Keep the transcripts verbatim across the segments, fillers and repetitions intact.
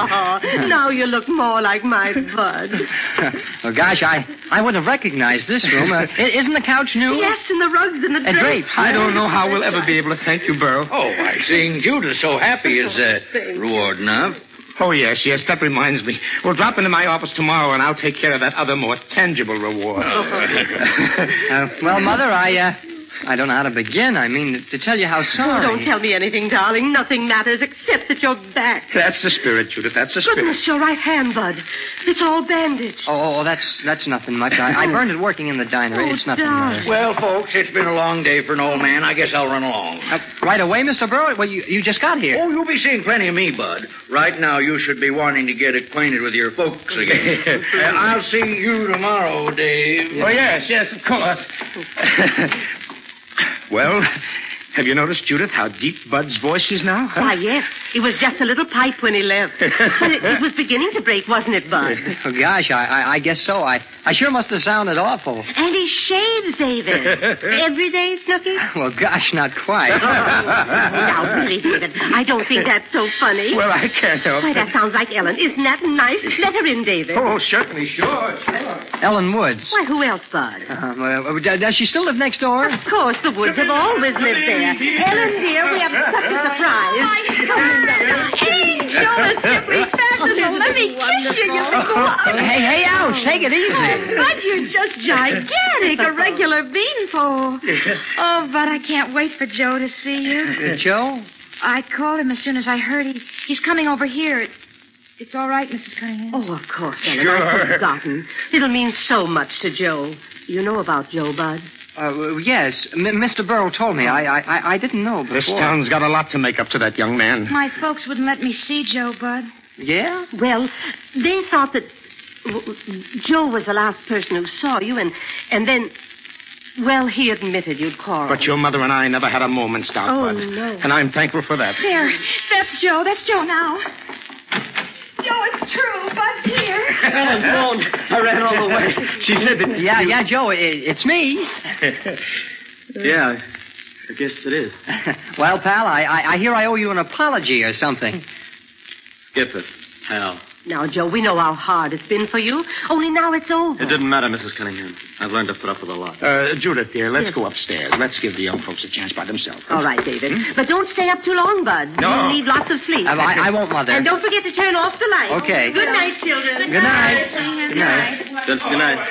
Oh, now you look more like my Bud. Well, gosh, I, I wouldn't have recognized this room. Uh, isn't the couch new? Yes, and the rugs and the drapes. drapes. I don't know how we'll ever be able to thank you, Burl. Oh, why, seeing Judith so happy is uh, reward enough. Oh, yes, yes, that reminds me. We'll drop into my office tomorrow, and I'll take care of that other more tangible reward. uh, well, Mother, I, uh, I don't know how to begin. I mean, to tell you how sorry. Oh, don't tell me anything, darling. Nothing matters except that you're back. That's the spirit, Judith, that's the spirit. Goodness, your right hand, Bud. It's all bandaged. Oh, oh that's that's nothing much. I, I burned it working in the diner. Oh, it's nothing, darling. Mother. Well, folks, it's been a long day for an old man. I guess I'll run along. Uh, right away, Mister Burrow? Well, you, you just got here. Oh, you'll be seeing plenty of me, Bud. Right now, you should be wanting to get acquainted with your folks again. uh, I'll see you tomorrow, Dave. Oh, yes, yes, of course. Well, have you noticed, Judith, how deep Bud's voice is now? Huh? Why, yes. It was just a little pipe when he left. But it, it was beginning to break, wasn't it, Bud? Oh, gosh, I, I, I guess so. I, I sure must have sounded awful. And he shaves, David. Every day, Snooky? Well, gosh, not quite. Oh, now, really, David, I don't think that's so funny. Well, I can't help Why, it. that sounds like Ellen. Isn't that nice? Let her in, David. Oh, certainly, sure, sure. Ellen Woods. Why, who else, Bud? Uh, well, does she still live next door? Of course, the Woods have always lived there. Ellen, dear, we have such a surprise. Come in, darling. Hey, Joe, it's simply fabulous. Let me kiss you, you big one. Hey, hey, ouch. Take it easy. Bud, you're just gigantic, a regular beanpole. Oh, Bud, I can't wait for Joe to see you. Uh, Joe? I called him as soon as I heard he, he's coming over here. It, it's all right, Missus Cunningham. Oh, of course, Ellen. I've forgotten. It'll mean so much to Joe. You know about Joe, Bud? Uh, yes, M- Mister Burrow told me. I, I I didn't know before. This town's got a lot to make up to that young man. My folks wouldn't let me see Joe, Bud. Yeah? Well, they thought that w- Joe was the last person who saw you, and and then, well, he admitted you'd quarreled. But your mother and I never had a moment's doubt, Oh, Bud. no. And I'm thankful for that. There, that's Joe. That's Joe now. Joe, it's true. Bud's here. Ellen phoned. I ran all the way. She said that... Yeah, yeah, Joe, it, it's me. Yeah, I guess it is. Well, pal, I, I, I hear I owe you an apology or something. Skip it, pal. Now, Joe, we know how hard it's been for you. Only now it's over. It didn't matter, Missus Cunningham. I've learned to put up with a lot. Uh, Judith, dear, let's Yes. go upstairs. Let's give the young folks a chance by themselves. All right, David. But don't stay up too long, Bud. No. You need lots of sleep. Uh, I, I won't, Mother. And don't forget to turn off the light. Okay. Good night, children. Good night. Good night. Good, good night.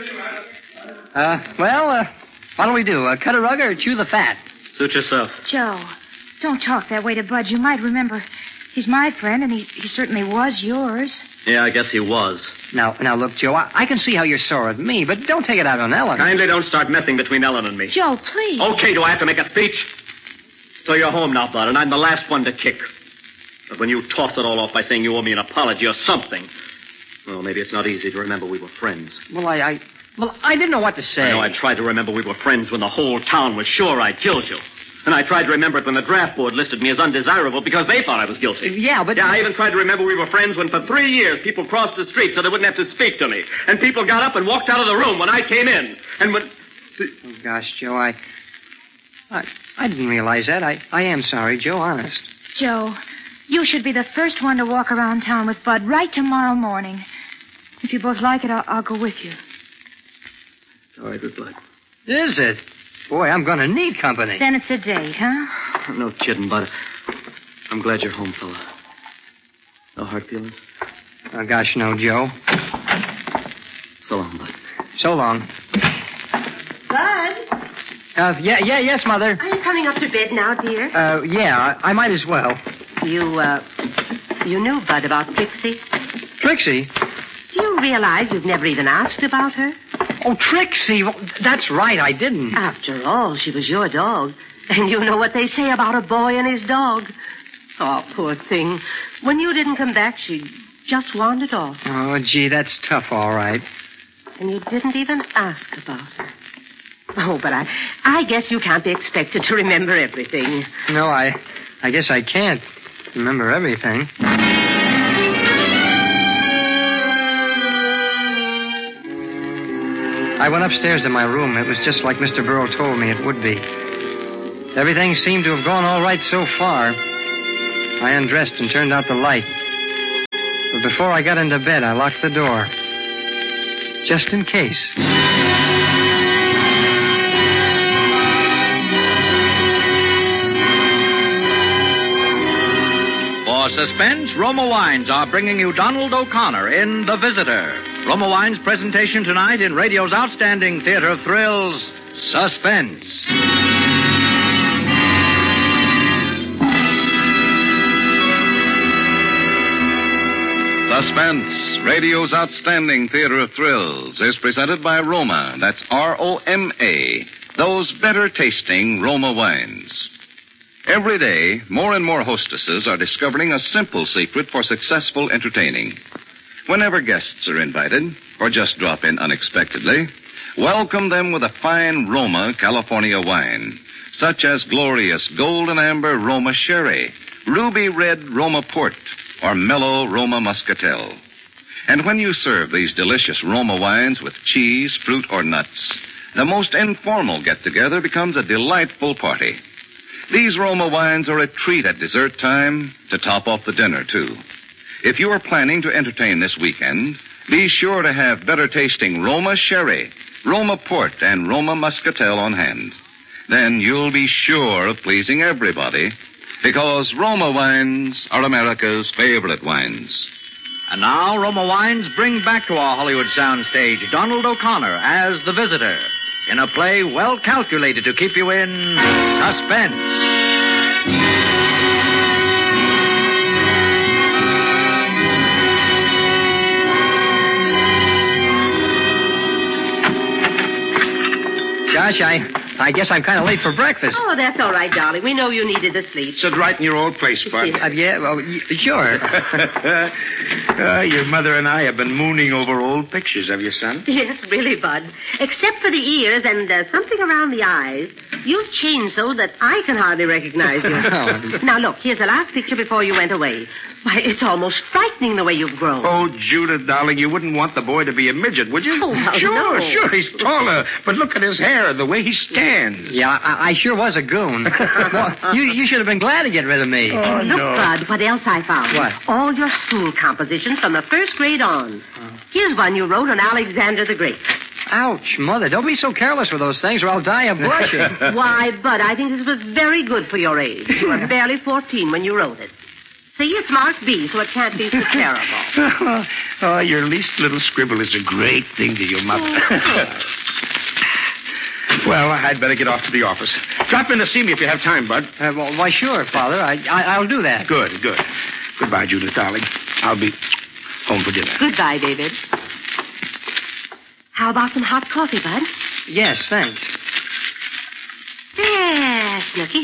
Uh, well, uh, what'll we do? Uh, cut a rug or chew the fat? Suit yourself. Joe, don't talk that way to Bud. You might remember he's my friend, and he, he certainly was yours. Yeah, I guess he was. Now, now, look, Joe, I, I can see how you're sore at me, but don't take it out on Ellen. Kindly don't start messing between Ellen and me. Joe, please. Okay, do I have to make a speech? So you're home now, Bud, and I'm the last one to kick. But when you toss it all off by saying you owe me an apology or something, well, maybe it's not easy to remember we were friends. Well, I, I, well, I didn't know what to say. I know I tried to remember we were friends when the whole town was sure I'd killed you. And I tried to remember it when the draft board listed me as undesirable because they thought I was guilty. Yeah, but... Yeah, I even tried to remember we were friends when for three years people crossed the street so they wouldn't have to speak to me. And people got up and walked out of the room when I came in. And when... Oh, gosh, Joe, I... I, I didn't realize that. I, I am sorry, Joe, honest. Joe, you should be the first one to walk around town with Bud right tomorrow morning. If you both like it, I'll, I'll go with you. It's all right with Bud. Is it? Boy, I'm going to need company. Then it's a date, huh? No kidding, Bud. I'm glad you're home, fella. No hard feelings? Oh, gosh, no, Joe. So long, Bud. So long. Bud, Uh, yeah, yeah, yes, Mother. are you coming up to bed now, dear? Uh, yeah, I, I might as well. You, uh, you knew, Bud, about Trixie? Trixie? Do you realize you've never even asked about her? Oh, Trixie. Well, that's right, I didn't. After all, she was your dog. And you know what they say about a boy and his dog. Oh, poor thing. When you didn't come back, she just wandered off. Oh, gee, that's tough, all right. And you didn't even ask about her. Oh, but I, I guess you can't be expected to remember everything. No, I, I guess I can't remember everything. I went upstairs to my room. It was just like Mister Burrow told me it would be. Everything seemed to have gone all right so far. I undressed and turned out the light. But before I got into bed, I locked the door. Just in case. For suspense, Roma Wines are bringing you Donald O'Connor in The Visitor. Roma Wines' presentation tonight in radio's outstanding theater of thrills, Suspense. Suspense, radio's outstanding theater of thrills, is presented by Roma. That's R O M A. Those better-tasting Roma wines. Every day, more and more hostesses are discovering a simple secret for successful entertaining. Whenever guests are invited, or just drop in unexpectedly, welcome them with a fine Roma California wine, such as glorious golden amber Roma Sherry, ruby red Roma Port, or mellow Roma Muscatel. And when you serve these delicious Roma wines with cheese, fruit, or nuts, the most informal get-together becomes a delightful party. These Roma wines are a treat at dessert time, to top off the dinner, too. If you are planning to entertain this weekend, be sure to have better-tasting Roma Sherry, Roma Port, and Roma Muscatel on hand. Then you'll be sure of pleasing everybody, because Roma wines are America's favorite wines. And now, Roma Wines bring back to our Hollywood soundstage Donald O'Connor as the visitor in a play well calculated to keep you in suspense. Gosh, I, I guess I'm kind of late for breakfast. Oh, that's all right, darling. We know you needed the sleep. Sit right in your old place, Bud. Uh, yeah, well, y- sure. uh, your mother and I have been mooning over old pictures of your son. Yes, really, Bud. Except for the ears and uh, something around the eyes, you've changed so that I can hardly recognize you. Now, look, here's the last picture before you went away. Why, it's almost frightening the way you've grown. Oh, Judith, darling, you wouldn't want the boy to be a midget, would you? Oh, well, sure, no. sure, he's taller. But look at his hair, the way he stands. Yeah, I, I sure was a goon. Well, you, you should have been glad to get rid of me. Oh, Look, no. Bud, what else I found. What? All your school compositions from the first grade on. Here's one you wrote on Alexander the Great. Ouch, Mother, don't be so careless with those things or I'll die of blushing. Why, Bud, I think this was very good for your age. You were barely fourteen when you wrote it. See, it's marked B, so it can't be so terrible. Oh, your least little scribble is a great thing to your mother. Well, I'd better get off to the office. Drop in to see me if you have time, Bud. Uh, well, why, sure, Father. I, I, I'll do that. Good, good. Goodbye, Judith, darling. I'll be home for dinner. Goodbye, David. How about some hot coffee, Bud? Yes, thanks. There, Snooky.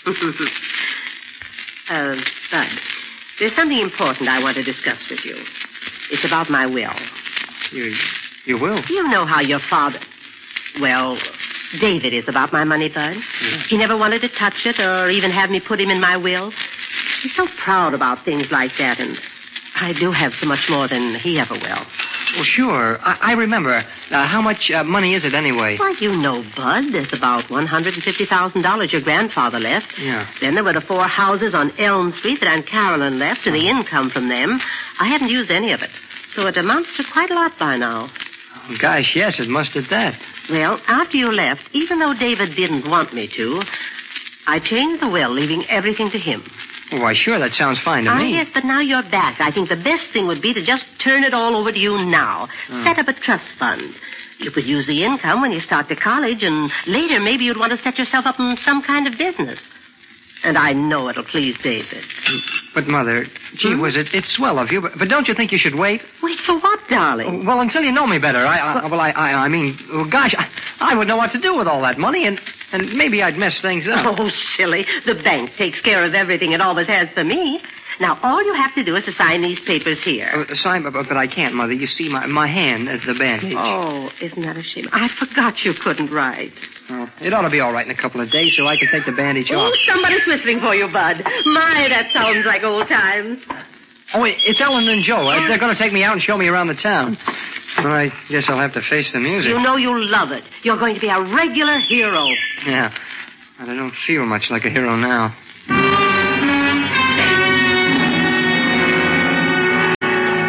uh, Bud, there's something important I want to discuss with you. It's about my will. You, you will? You know how your father... Well, David is about my money, Bud. Yeah. He never wanted to touch it or even have me put him in my will. He's so proud about things like that, and I do have so much more than he ever will. Well, sure. I, I remember. Uh, how much uh, money is it anyway? Why, you know, Bud, there's about one hundred fifty thousand dollars your grandfather left. Yeah. Then there were the four houses on Elm Street that Aunt Carolyn left, and the income from them. I haven't used any of it. So it amounts to quite a lot by now. Oh, gosh, yes, it must at that. Well, after you left, even though David didn't want me to, I changed the will, leaving everything to him. Oh, why, sure, that sounds fine to Ah, me. yes, but now you're back. I think the best thing would be to just turn it all over to you now. Hmm. Set up a trust fund. You could use the income when you start to college, and later maybe you'd want to set yourself up in some kind of business. And I know it'll please David. But, Mother, gee Hmm? whiz, it, it's swell of you, but, but don't you think you should wait? Wait for what, darling? Well, until you know me better. I, I well, I, I, I mean, well, gosh, I, I would know what to do with all that money, and, and maybe I'd mess things up. Oh, silly. The bank takes care of everything it always has for me. Now, all you have to do is to sign these papers here. Uh, sign, but, but I can't, Mother. You see, my, my hand at the bandage. Oh, isn't that a shame? I forgot you couldn't write. Oh, it ought to be all right in a couple of days so I can take the bandage Oh, off. somebody's whistling for you, Bud. My, that sounds like old times. Oh, wait, it's Ellen and Joe. Uh, They're going to take me out and show me around the town. Well, I guess I'll have to face the music. You know you'll love it. You're going to be a regular hero. Yeah. But I don't feel much like a hero now.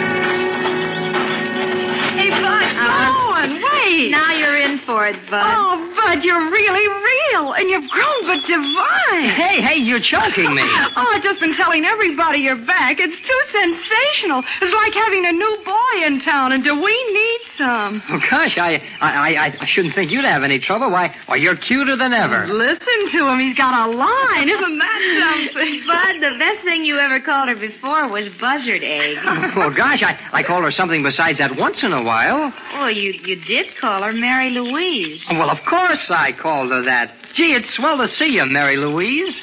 for it, Bud. Oh, Bud, you're really real, and you've grown but divine. Hey, hey, you're choking me. Oh, I've just been telling everybody you're back. It's too sensational. It's like having a new boy in town, and do we need some? Oh, gosh, I, I, I, I shouldn't think you'd have any trouble. Why, why, you're cuter than ever. Listen to him. He's got a line. Isn't that something? Bud, the best thing you ever called her before was buzzard egg. Well, gosh, I, I call her something besides that once in a while. Well, you, you did call her Mary Louise. Well, of course I called her that. Gee, it's swell to see you, Mary Louise.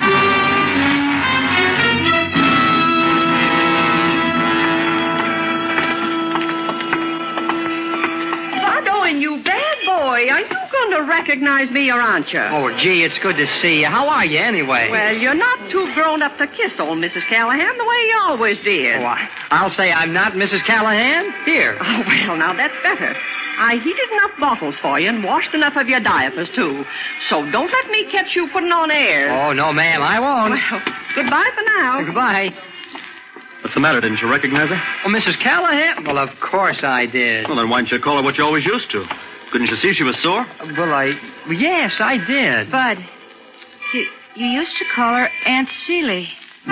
Bud, you bad boy. Are you going to recognize me or aren't you? Oh, gee, it's good to see you. How are you, anyway? Well, you're not too grown up to kiss old Missus Callahan the way you always did. Oh, I, I'll say I'm not Missus Callahan. Here. Oh, well, now that's better. I heated enough bottles for you and washed enough of your diapers, too. So don't let me catch you putting on airs. Oh, no, ma'am, I won't. Well, goodbye for now. Goodbye. What's the matter? Didn't you recognize her? Oh, Missus Callahan? Well, of course I did. Well, then why didn't you call her what you always used to? Couldn't you see she was sore? Well, I... Yes, I did. Bud, you, you used to call her Aunt Celie.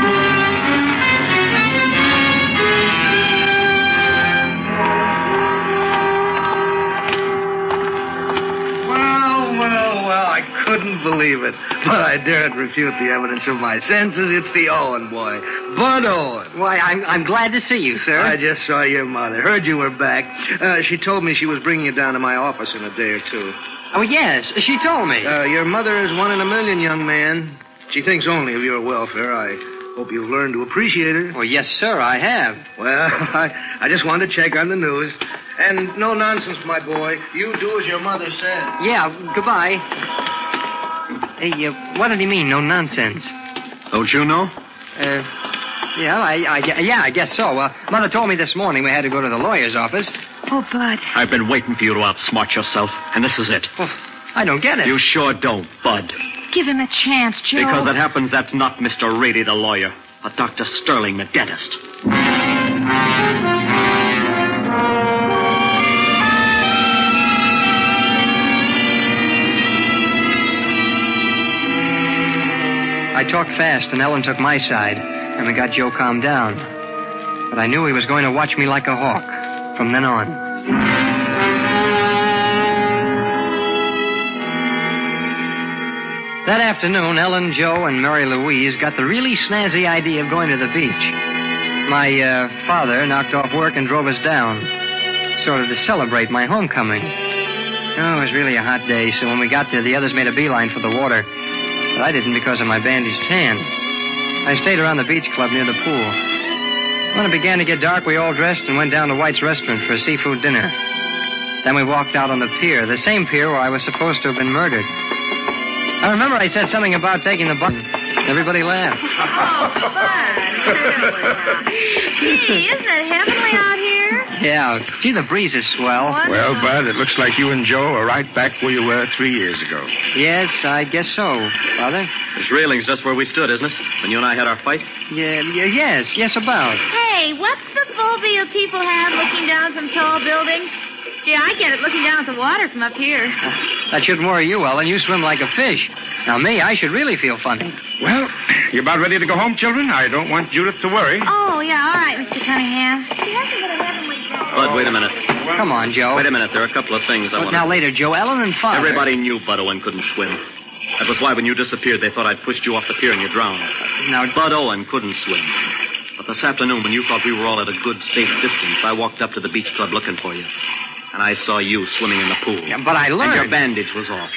I couldn't believe it, but I daren't refute the evidence of my senses. It's the Owen boy, Bud Owen. Why, I'm, I'm glad to see you, sir. I just saw your mother. Heard you were back. Uh, she told me she was bringing you down to my office in a day or two. Oh, yes, she told me. Uh, your mother is one in a million, young man. She thinks only of your welfare. I hope you've learned to appreciate her. Well, yes, sir, I have. Well, I, I just wanted to check on the news. And no nonsense, my boy. You do as your mother said. Yeah, goodbye. Hey, uh, what did he mean, no nonsense? Don't you know? Uh, yeah, I, I, yeah, I guess so. Uh, Mother told me this morning we had to go to the lawyer's office. Oh, Bud. I've been waiting for you to outsmart yourself, and this is it. Well, I don't get it. You sure don't, Bud. Give him a chance, Joe. Because it happens that's not Mister Reedy, the lawyer, but Doctor Sterling, the dentist. I talked fast, and Ellen took my side, and we got Joe calmed down. But I knew he was going to watch me like a hawk from then on. That afternoon, Ellen, Joe, and Mary Louise got the really snazzy idea of going to the beach. My uh, father knocked off work and drove us down, sort of to celebrate my homecoming. Oh, it was really a hot day, so when we got there, the others made a beeline for the water. But I didn't because of my bandaged hand. I stayed around the beach club near the pool. When it began to get dark, we all dressed and went down to White's restaurant for a seafood dinner. Then we walked out on the pier, the same pier where I was supposed to have been murdered. I remember I said something about taking the butt. Everybody laughed. Oh, fun. Gee, isn't it heavenly out here? Yeah. Gee, the breeze is swell. What? Well, Bud, it looks like you and Joe are right back where you were three years ago. Yes, I guess so, Father. This railing's just where we stood, isn't it? When you and I had our fight? Yeah, yeah yes, yes, about. Hey, what's the phobia people have looking down from tall buildings? Gee, I get it looking down at the water from up here. That shouldn't worry you, Ellen. You swim like a fish. Now, me, I should really feel funny. Well, you about ready to go home, children? I don't want Judith to worry. Oh, yeah, all right, Mister Cunningham. She hasn't been a heavenly girl. Bud, wait a minute. Come on, Joe. Wait a minute. There are a couple of things I Well, want now, to... later, Joe. Ellen and Father. Everybody knew Bud Owen couldn't swim. That was why when you disappeared, they thought I'd pushed you off the pier and you drowned. Now, Bud Owen couldn't swim. But this afternoon, when you thought we were all at a good, safe distance, I walked up to the beach club looking for you. And I saw you swimming in the pool. Yeah, but I learned. And your bandage was off.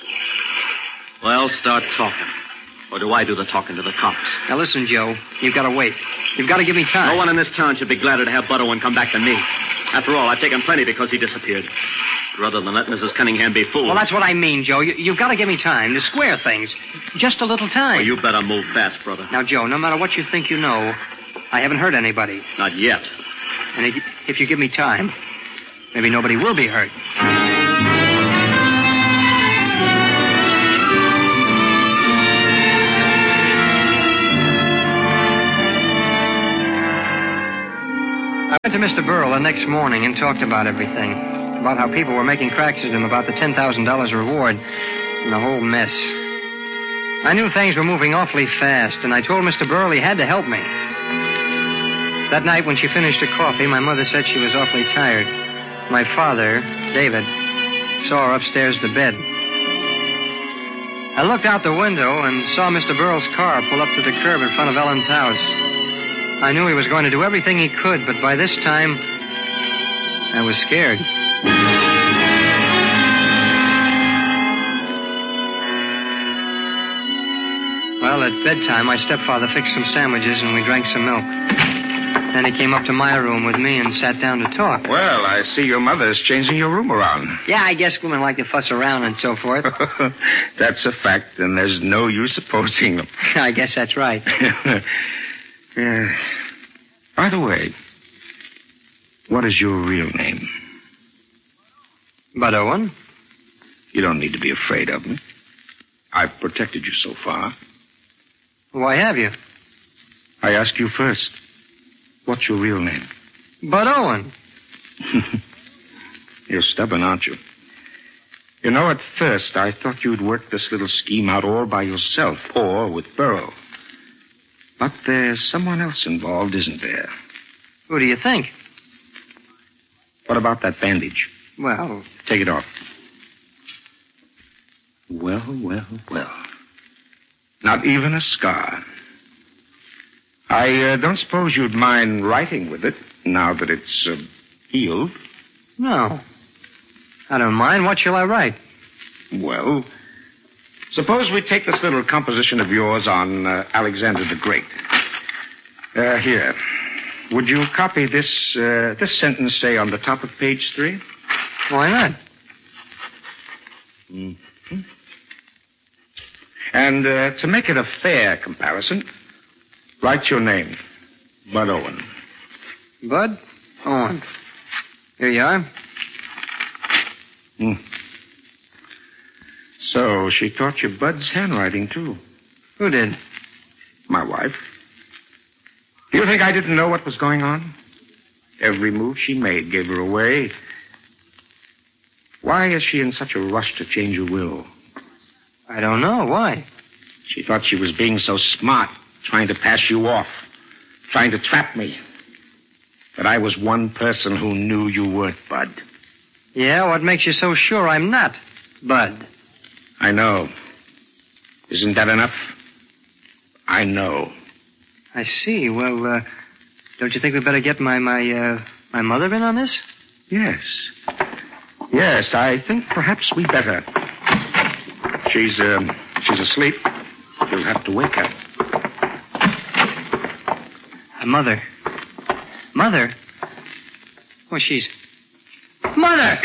Well, start talking. Or do I do the talking to the cops? Now, listen, Joe. You've got to wait. You've got to give me time. No one in this town should be gladder to have Bud Owen come back than me. After all, I've taken plenty because he disappeared. Rather than let Missus Cunningham be fooled. Well, that's what I mean, Joe. You, you've got to give me time to square things. Just a little time. Well, you better move fast, brother. Now, Joe, no matter what you think you know, I haven't hurt anybody. Not yet. And if, if you give me time, maybe nobody will be hurt. I went to Mister Burrell the next morning and talked about everything. about how people were making cracks at him about the ten thousand dollars reward, and the whole mess. I knew things were moving awfully fast, and I told Mister Burl he had to help me. That night when she finished her coffee, my mother said she was awfully tired. My father, David, saw her upstairs to bed. I looked out the window and saw Mister Burl's car pull up to the curb in front of Ellen's house. I knew he was going to do everything he could, but by this time, I was scared. Well, at bedtime, my stepfather fixed some sandwiches and we drank some milk. Then he came up to my room with me and sat down to talk. Well, I see your mother's changing your room around. Yeah, I guess women like to fuss around and so forth. That's a fact, and there's no use opposing them. I guess that's right. Yeah. By the way, what is your real name? Bud Owen. You don't need to be afraid of me. I've protected you so far. Why have you? I ask you first. What's your real name? Bud Owen. You're stubborn, aren't you? You know, at first, I thought you'd work this little scheme out all by yourself, or with Burl. But there's someone else involved, isn't there? Who do you think? What about that bandage? Well... Take it off. Well, well, well. Not even a scar. I uh, don't suppose you'd mind writing with it, now that it's uh, healed. No. I don't mind. What shall I write? Well, suppose we take this little composition of yours on uh, Alexander the Great. Uh, here. Would you copy this, uh, this sentence, say, on the top of page three? Why not? Mm-hmm. And uh, to make it a fair comparison, write your name. Bud Owen. Bud Owen. Here you are. Hmm. So she taught you Bud's handwriting, too. Who did? My wife. Do you think I didn't know what was going on? Every move she made gave her away. Why is she in such a rush to change her will? I don't know. Why? She thought she was being so smart, trying to pass you off, trying to trap me. But I was one person who knew you weren't, Bud. Yeah, what makes you so sure I'm not, Bud? I know. Isn't that enough? I know. I see. Well, uh, don't you think we'd better get my, my, uh, my mother in on this? Yes. Yes, I think perhaps we better. She's, um, she's asleep. You'll have to wake her. Uh, mother. Mother? Oh, she's... Mother!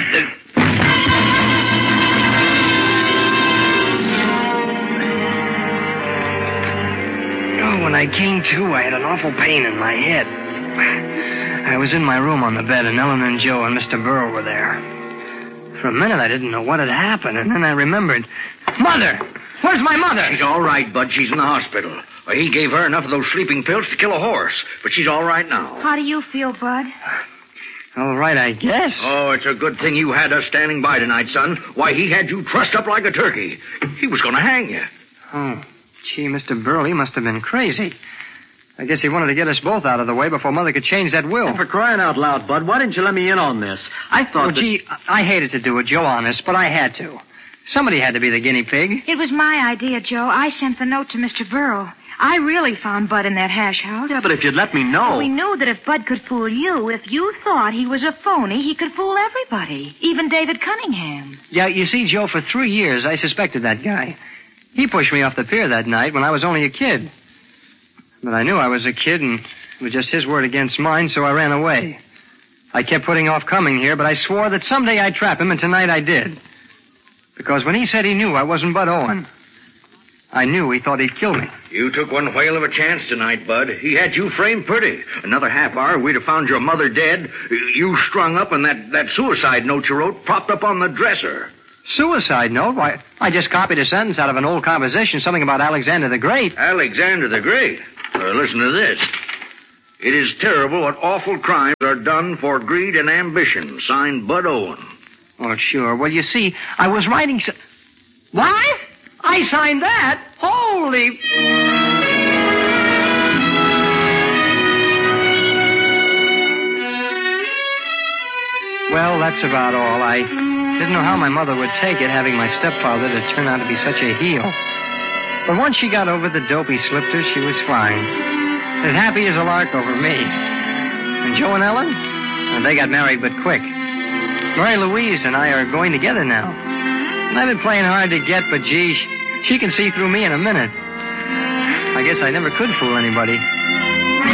Oh, when I came to, I had an awful pain in my head. I was in my room on the bed, and Ellen and Joe and Mister Burl were there. For a minute, I didn't know what had happened, and then I remembered. Mother! Where's my mother? She's all right, Bud. She's in the hospital. Well, he gave her enough of those sleeping pills to kill a horse, but she's all right now. How do you feel, Bud? All right, I guess. Oh, it's a good thing you had us standing by tonight, son. Why, he had you trussed up like a turkey. He was going to hang you. Oh, gee, Mister Burl, he must have been crazy. I guess he wanted to get us both out of the way before Mother could change that will. For crying out loud, Bud, why didn't you let me in on this? I thought Oh, that... gee, I hated to do it, Joe, honest, but I had to. Somebody had to be the guinea pig. It was my idea, Joe. I sent the note to Mister Burl. I really found Bud in that hash house. Yeah, but if you'd let me know... Well, we knew that if Bud could fool you, if you thought he was a phony, he could fool everybody, even David Cunningham. Yeah, you see, Joe, for three years I suspected that guy. He pushed me off the pier that night when I was only a kid. But I knew I was a kid, and it was just his word against mine, so I ran away. I kept putting off coming here, but I swore that someday I'd trap him, and tonight I did. Because when he said he knew I wasn't Bud Owen, I knew he thought he'd kill me. You took one whale of a chance tonight, Bud. He had you framed pretty. Another half hour, we'd have found your mother dead, you strung up, and that, that suicide note you wrote propped up on the dresser. Suicide note? Why, I just copied a sentence out of an old composition, something about Alexander the Great. Alexander the Great? Uh, listen to this. It is terrible what awful crimes are done for greed and ambition. Signed, Bud Owen. Oh, sure. Well, you see, I was writing... So- what? I signed that? Holy... Well, that's about all. I didn't know how my mother would take it, having my stepfather to turn out to be such a heel. But once she got over the dope he slipped her, she was fine. As happy as a lark over me. And Joe and Ellen? Well, they got married but quick. Mary Louise and I are going together now. And I've been playing hard to get, but gee, she can see through me in a minute. I guess I never could fool anybody.